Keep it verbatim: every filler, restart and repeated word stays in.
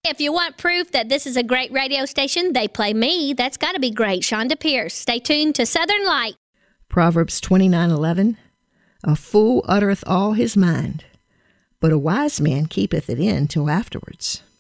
If you want proof that this is a great radio station, they play me. That's got to be great. Shonda Pierce. Stay tuned to Southern Light. Proverbs twenty-nine eleven. A fool uttereth all his mind, but a wise man keepeth it in till afterwards.